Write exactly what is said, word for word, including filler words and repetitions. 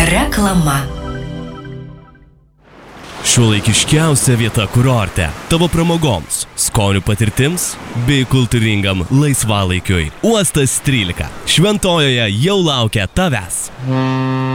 Reklama. Šiuolaikiškiausia vieta kurorte. Tavo pramogoms, skonių patirtims bei kultūringam laisvalaikiui. Uostas trylika. Šventojoje jau laukia tavęs.